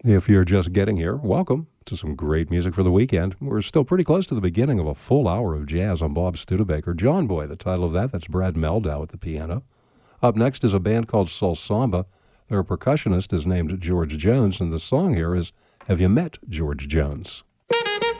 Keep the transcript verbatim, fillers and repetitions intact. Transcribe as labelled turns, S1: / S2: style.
S1: If you're just getting here, welcome to some great music for the weekend. We're still pretty close to the beginning of a full hour of jazz on Bob Studebaker. John Boy, the title of that, that's Brad Meldau at the piano. Up next is a band called Soul Samba. Their percussionist is named George Jones, and the song here is Have You Met George Jones?